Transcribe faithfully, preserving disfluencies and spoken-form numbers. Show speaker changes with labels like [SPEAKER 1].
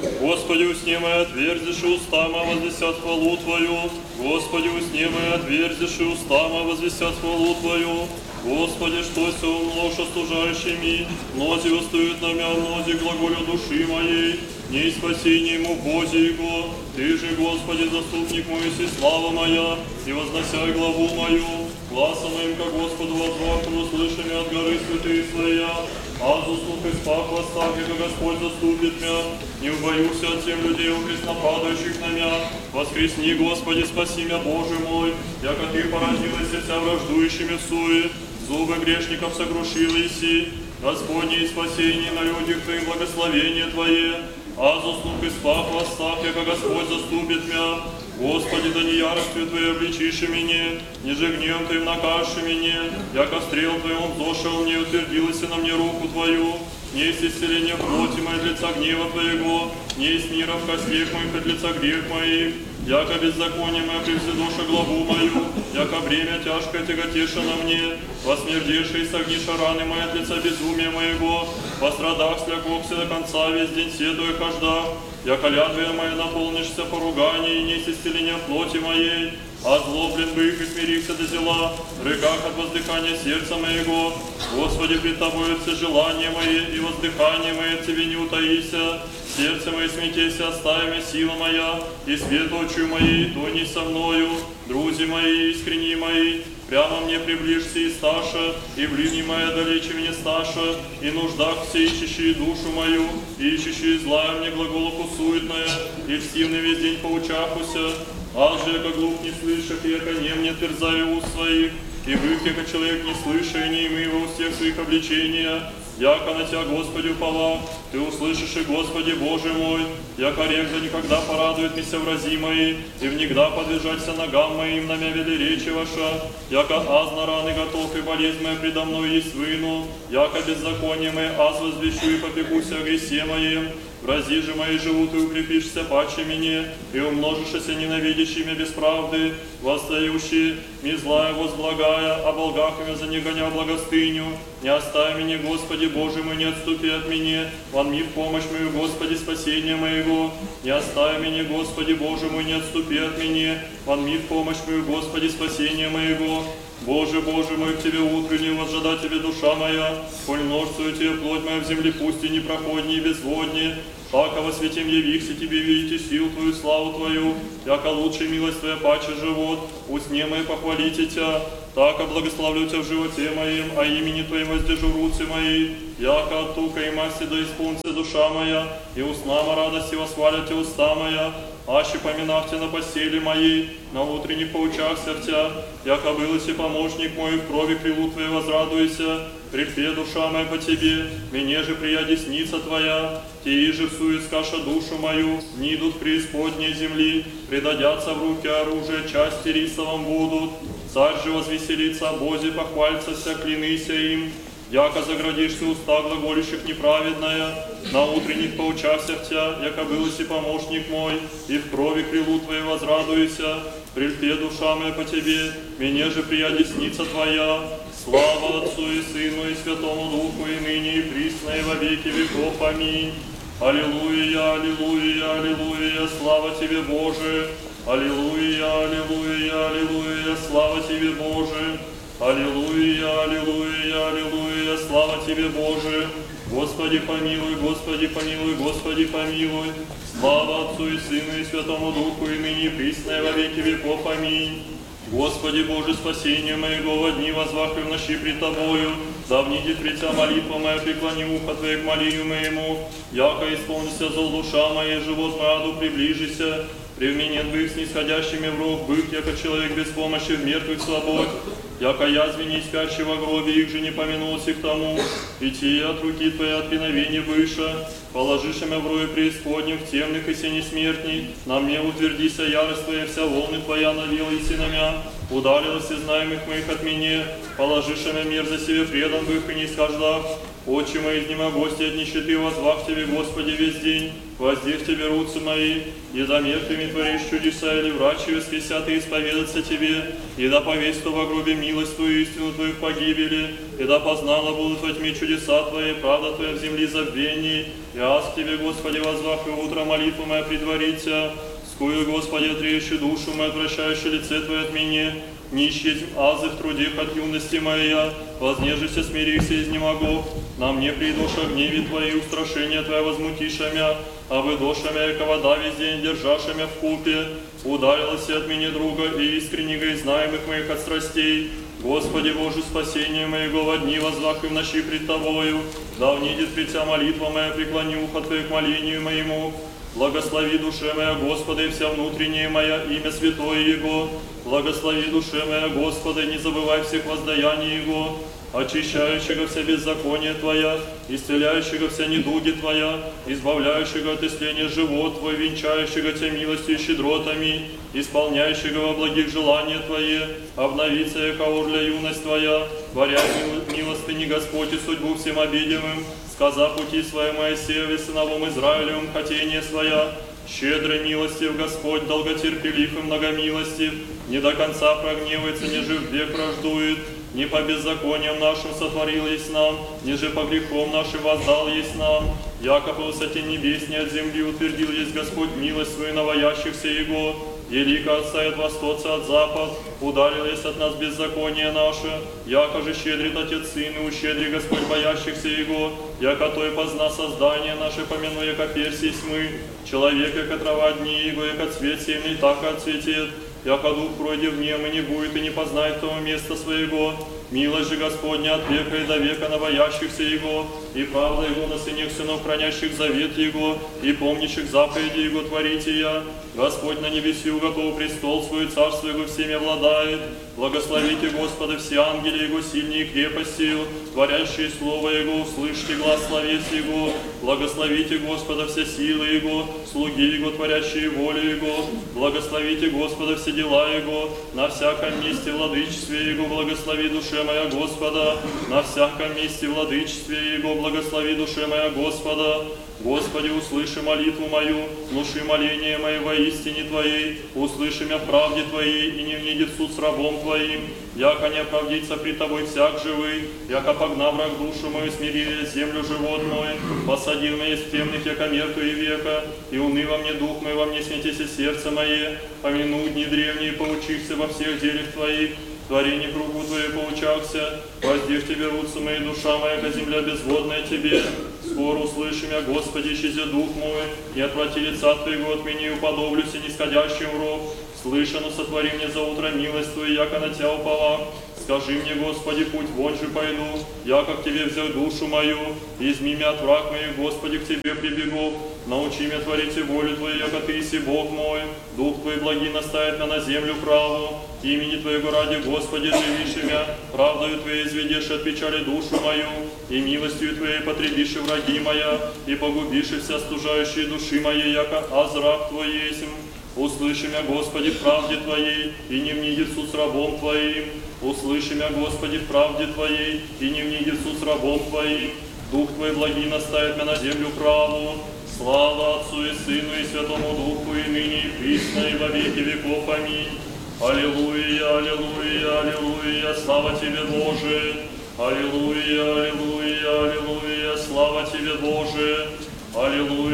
[SPEAKER 1] Господи, усни мои, отверзишь уста мои, возвестят хвалу Твою. Господи, усни мои, отверзишь уста мои, возвестят хвалу Твою. Господи, что все умножь остужающими, мнози устают на мя, мнози глаголю души моей, не спасение ему Божие Его. Ты же, Господи, заступник мой, и слава моя, и возносяй главу мою, гласом моим ко Господу возвахну, услышами от горы святые своя. Азус слух и спах восстав, как Господь заступит мя, не убоюсь от тем людей, укресно падающих на мя. Воскресни, Господи, спаси мя, Боже мой, яко Ты поразилась вся враждующими в суе. Зубы грешников сокрушил Иси, Господне и спасение на людях Твоих благословение Твое. Азус слух и спах восстав, яко Господь заступит мя. Господи, да не яростью Твоей обличишь меня, ниже гневом Твоим накажешь меня, яко стрел Твоим зошел мне, утвердилась на мне руку Твою. Не есть исцеление плоти моей от лица гнева Твоего, не есть мира в костях моих от лица грех моих. Яко беззаконие мое превзидоша главу мою, яко бремя тяжкое тяготеша на мне, восмердеши и согниша раны мои от лица безумия моего, по страдах слякохся до конца весь день седуя хожда, яко лятвия моя наполнишься поруганий и несть исцеления плоти моей. Озлоблен бы их и смирихся до зела, в рыках от воздыхания сердца моего. Господи, пред Тобою все желания мои и воздыхания мои от Тебе не утаися. Сердце мое смятейся, остави меня, сила моя, и свет очью моей, то не со мною. Друзья мои, искренние мои, прямо мне приближься и сташа, и ближний моя далече меня сташа, и нуждах все ищущие душу мою, и ищущие злая мне глаголку суетная, и льстивный весь день поучахуся. Аз же, яко глух не слышах, и яко не мне терзаю уст своих, и быв, яко человек не слыша, и не имея во всех своих обличения. Яко на Тебя, Господи, уповал, Ты услышишь, и Господи, Боже мой, яко рек да никогда порадует меня врази мои, и внегда подвижаться ногам моим, на мя вели речи ваша, яко аз на раны готов, и болезнь моя предо мной есть выну, яко беззаконие мое аз возвещу, и попекуся о гресе моем. Врази же мои живут, и укрепишься паче мне, и умножишься ненавидящими без правды, восстающие, ми злая возблагая, а болгахами за не гоня благостыню. Не оставь меня, Господи, Боже мой, не отступи от меня, вон ми в помощь мою, Господи, спасение моего. Не оставь меня, Господи, Боже мой, не отступи от меня, вон ми в помощь мою, Господи, спасение моего. Боже, Боже мой, к Тебе утренне возжада Тебе душа моя, коль множествую Тебе плоть моя в земле, пусть и непроходнее и безводнее. Пако во святем явихся Тебе, видите силу Твою, славу Твою, яко лучшая милость Твоя паче живот, устне мои похвалите Тебя, так благословлю Тебя в животе моем, а имени Твоим воздержу руцы мои, яко от тука и масти да исполнится душа моя, и устнама радости восхвалят Тебя уста моя, аще поминав Тебя на постели моей, на утренних поучахся в Тебя, яко был и помощник мой, в крови крилу Твоей возрадуйся, припе душа моя по Тебе, мне же прия десница Твоя, Тии же всуе скаша душу мою, не идут в преисподней земли, предадятся в руки оружия, части рисовом будут, царь же возвеселится о Бозе, похвалится вся, клянися им, яко заградишься уста глаголющих неправедная, на утренних поучахся в Тебя, яко был и помощник мой, и в крови крилу Твоей возрадуйся, прельпе душа моя по Тебе, мне же прия десница Твоя. Слава Отцу и Сыну и Святому Духу, и ныне, и присно, и во веки веков. Аминь. Аллилуйя, аллилуйя, аллилуйя, слава Тебе, Боже. Аллилуйя, аллилуйя, аллилуйя, слава Тебе, Боже. Аллилуйя, аллилуйя, аллилуйя, слава Тебе, Боже. Господи помилуй, Господи помилуй, Господи помилуй. Слава Отцу и Сыну и Святому Духу, и ныне, и присно, и во веки веков. Аминь. Господи Боже, спасение моего, во дни возвахи в ночи пред Тобою, да внидит пред Тебя молитва моя, преклони ухо Твое к молению моему, яко исполнится зол душа моя, живот мой аду приближися, превменен бык снисходящими в рог, бык, яко человек без помощи в мертвых свобод, яко язви не спящий во гробе, их же не помянулся к тому, идти от руки Твоей от пиновения выше, положишь меня в рое преисподнем, в темных и сени смертней, на мне утвердися ярость Твоя, вся волны Твоя навела и синамя, ударилась и знаемых моих от меня, положишь меня мир за себе предан бых и не скаждав, Отче мои, изнемогости от нищеты, возвах Тебе, Господи, весь день, воздев Тебе руцы мои, и да мертвыми творишь чудеса, или врачи воскресят и исповедаться Тебе, и да повесть во гробе милость Твою, истину Твою в погибели, и да познала будут во тьме чудеса Твои, правда Твоя в земле забвений. Я к Тебе, Господи, возвах и утро молитву моя предварится, скую, Господи, отреющий душу мою, отвращающий лице Твое от меня, нищий азы в труде от юности моя, вознежися, смирися, изнемогу, на мне придуша гневи Твои, устрашения Твоя возмутишамя, а выдошамя, яко вода весь день, держашамя в купе, ударилась от меня друга и искреннего и знаемых моих от страстей. Господи Боже, спасение моего во дни возвах и в ночи пред Тобою, да внидит пред Тебя молитва моя, преклони ухо Твое к молению моему. Благослови душе моя Господа и вся внутренняя моя, имя святое Его. Благослови душе моя Господа, не забывай всех воздаяний Его, очищающего вся беззаконие Твоя, исцеляющего вся недуги Твоя, избавляющего от исцеления живот Твой, венчающего Тебя милостью и щедротами, исполняющего во благих желания Твои, обновиться, яко орля юность Твоя, творя милостыни Господь и судьбу всем обидимым, сказа пути своей Моисею и сыновом Израилевым хотение своя, щедрой милостив Господь, долготерпелив и многомилостив, не до конца прогневается, неже в век враждует, не по беззакониям нашим сотворил есть нам, неже по грехам нашим воздал есть нам, яко по высоте небесней от земли утвердил есть Господь милость свою навоящихся Его, елико от от востоца от запад, ударил есть от нас беззаконие наше, яко же щедрит Отец Сын и ущедри Господь боящихся Его, яко той позна создание наше, помяну, яко персий мы, человек, яко трава дни Его, яко цвет семный, так и отцветет, яко дух пройдет в нем и не будет, и не познает того места своего. Милость же Господня от века и до века на боящихся Его, и правда Его на сынах сынов, хранящих завет Его, и помнящих заповеди Его творите я. Господь на небеси уготов престол свой, царство Его всеми обладает. Благословите Господа все ангели Его сильнее крепостью, творящие Слово Его, услышьте глас словес Его. Благословите Господа все силы Его, слуги Его, творящие волю Его. Благословите Господа все дела Его, на всяком месте владычестве Его благослови душе моя Господа, на всяком месте владычестве Его благослови душе моя Господа. Господи, услыши молитву мою, внуши моление мое во истине Твоей, услыши меня в правде Твоей, и не внидит суд с рабом Твоим, яко не оправдится при Тобой всяк живый, яко погнав враг душу мою, смирили землю живот мой, посадил меня из темных, яко мертвые века, и уны во мне дух мой, во мне смятися сердце мое, помяну дни древние, поучихся во всех делях Твоих, творение кругу Твое поучахся, возди в Тебе рутся мои, душа моя, ко земля безводная Тебе. Скоро услыши меня, Господи, исчези дух мой, и отврати лица Твоего от меня, и уподоблюсь и нисходящим в ров. Слышано, сотвори мне за утро милость Твою, яко на Тебя упала. Скажи мне, Господи, путь вон же пойду, яко к Тебе взял душу мою, и изми меня от враг моих, Господи, к Тебе прибегу. Научи меня творить волю Твою, яко Ты си Бог мой, Дух Твой благи наставит меня на землю праву, имени Твоего ради, Господи, живишь меня, правдою Твоей изведешь от печали душу мою, и милостью Твоей потребишь враги моя, и погубишь вся стужающие души моей, яко азрак Твой есть. Услыши меня, Господи, в правде Твоей, и не внидит суд с рабом Твоим. Услыши меня, Господи, в правде Твоей, и не внидит суд с рабом Твоим. Дух Твой благи наставит меня на землю праву. Слава Отцу и Сыну и Святому Духу, и ныне, и присно, и во веки веков. Аминь. Аллилуйя, аллилуйя, аллилуйя, слава Тебе, Боже. Аллилуйя, аллилуйя, аллилуйя, слава Тебе, Боже. Аллилуйя.